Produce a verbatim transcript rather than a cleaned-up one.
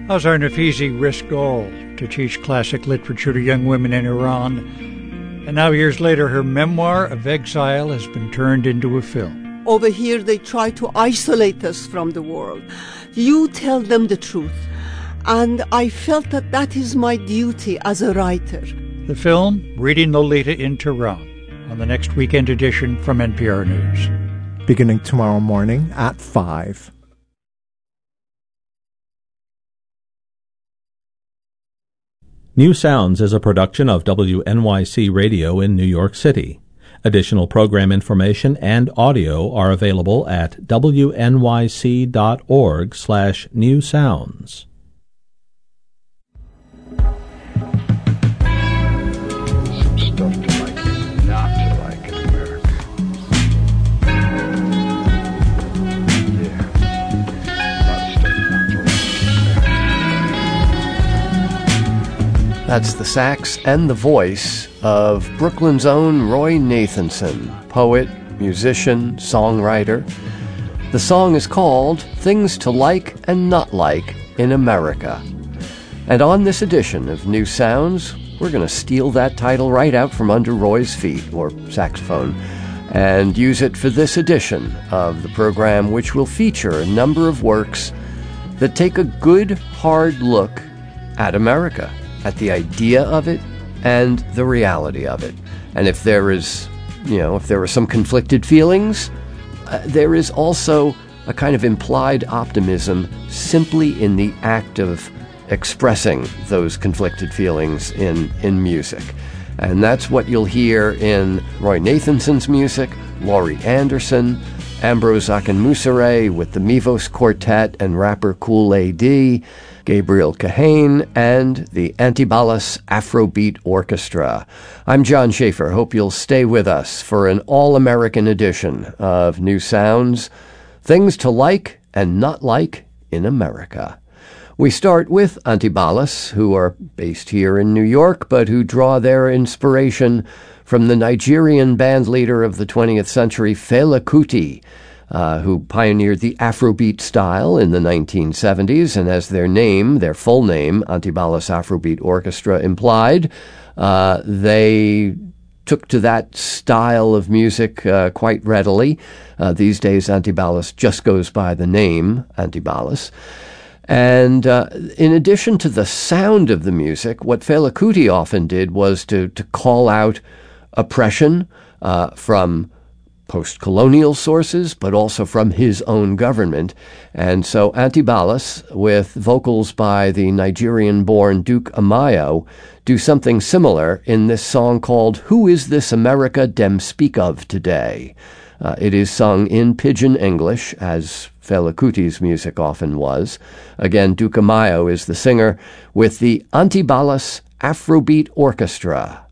Azar Nafizi risked all to teach classic literature to young women in Iran, and now years later her memoir of exile has been turned into a film. Over here they try to isolate us from the world. You tell them the truth, and I felt that that is my duty as a writer. The film, Reading Lolita in Tehran, on the next weekend edition from N P R News. Beginning tomorrow morning at five. New Sounds is a production of W N Y C Radio in New York City. Additional program information and audio are available at W N Y C dot org slash new sounds. Some stuff to like and not to like in America. Yeah. A lot of stuff not to like in America. That's the sax and the voice of Brooklyn's own Roy Nathanson, poet, musician, songwriter. The song is called Things to Like and Not Like in America. And on this edition of New Sounds, we're going to steal that title right out from under Roy's feet, or saxophone, and use it for this edition of the program, which will feature a number of works that take a good, hard look at America, at the idea of it and the reality of it. And if there is, you know, if there are some conflicted feelings, uh, there is also a kind of implied optimism simply in the act of expressing those conflicted feelings in, in music. And that's what you'll hear in Roy Nathanson's music, Laurie Anderson, Ambrose Akinmusire with the Mivos Quartet and rapper Kool A D, Gabriel Kahane, and the Antibalas Afrobeat Orchestra. I'm John Schaefer. Hope you'll stay with us for an all-American edition of New Sounds, Things to Like and Not Like in America. We start with Antibalas, who are based here in New York, but who draw their inspiration from the Nigerian band leader of the twentieth century, Fela Kuti, uh, who pioneered the Afrobeat style in the nineteen seventies, and as their name, their full name, Antibalas Afrobeat Orchestra, implied, uh, they took to that style of music uh, quite readily. Uh, these days, Antibalas just goes by the name Antibalas. And uh, in addition to the sound of the music, what Fela Kuti often did was to, to call out oppression uh, from post-colonial sources, but also from his own government. And so Antibalas, with vocals by the Nigerian-born Duke Amayo, do something similar in this song called Who Is This America Dem Speak Of Today? Uh, it is sung in Pidgin English, as Fela Kuti's music often was. Again, Duke Amayo is the singer with the Antibalas Afrobeat Orchestra.